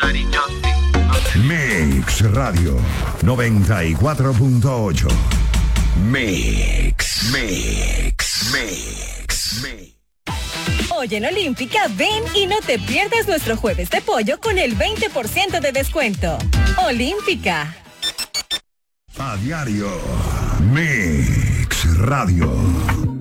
Mix Radio 94.8. Mix. Hoy en Olímpica, ven y no te pierdas nuestro jueves de pollo con el 20% de descuento. Olímpica. A diario. Mix Radio.